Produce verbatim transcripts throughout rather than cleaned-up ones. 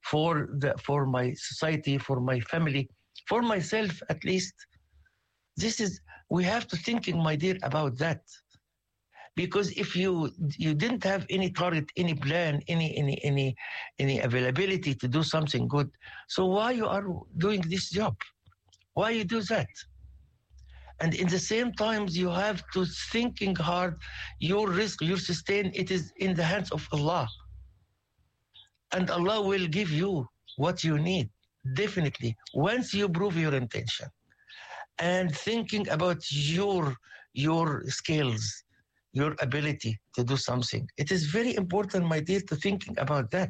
for the for my society, for my family, for myself at least. This is, we have to thinking, my dear, about that. Because if you you didn't have any target, any plan, any any any any availability to do something good, so why you are doing this job? Why you do that? And in the same times, you have to thinking hard. Your risk, your sustain, it is in the hands of Allah, and Allah will give you what you need definitely once you prove your intention and thinking about your your skills, your ability to do something. It is very important, my dear, to thinking about that.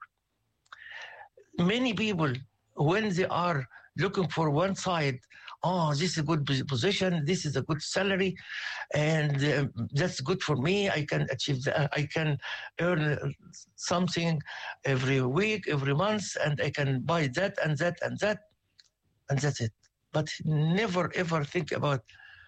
Many people, when they are looking for one side, oh, this is a good position, this is a good salary, and uh, that's good for me. I can achieve that. I can earn something every week, every month, and I can buy that and that and that, and that's it. But never ever think about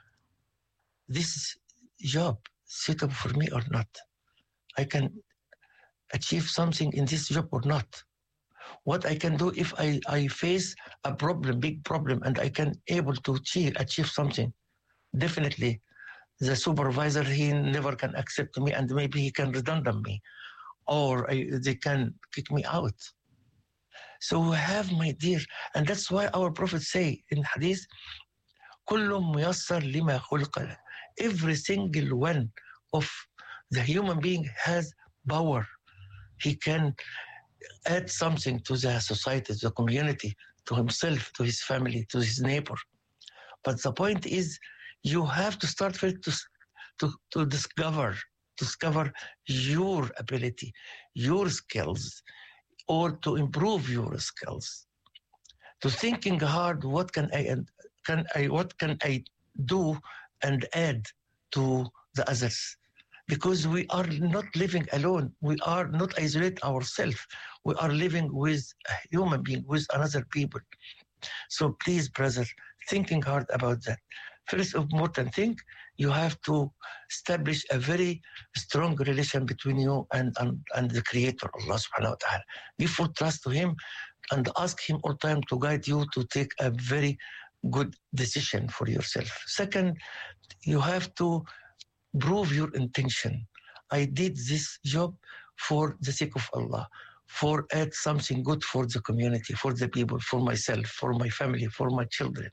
this job suitable for me or not. I can achieve something in this job or not. What I can do if I, I face a problem, big problem, and I can able to achieve, achieve something. Definitely, the supervisor, he never can accept me, and maybe he can redundant me, or I, they can kick me out. So we have, my dear, and that's why our Prophet say in Hadith, كل ميسر لما خلق له. Every single one of the human being has power. He can add something to the society, to the community, to himself, to his family, to his neighbor. But the point is, you have to start first to, to, to discover, discover your ability, your skills, or to improve your skills. To thinking hard, what can I can I what can I do and add to the others? Because we are not living alone. We are not isolate ourselves. We are living with a human being, with another people. So please, brother, thinking hard about that. First important thing, you have to establish a very strong relation between you and, and, and the Creator, Allah subhanahu wa ta'ala. Give full trust to Him and ask Him all the time to guide you to take a very good decision for yourself. Second, you have to prove your intention. I did this job for the sake of Allah, for add something good for the community, for the people, for myself, for my family, for my children.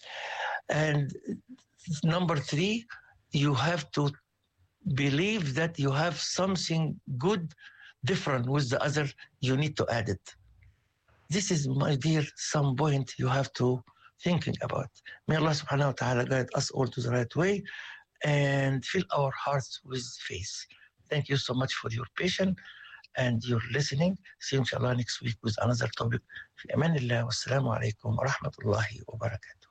And number three, you have to believe that you have something good, different with the other, you need to add it. This is, my dear, some point you have to thinking about. May Allah subhanahu wa ta'ala guide us all to the right way and fill our hearts with faith. Thank you so much for your patience and your listening. See you inshallah next week with another topic. في أمان الله والسلام عليكم ورحمة الله وبركاته.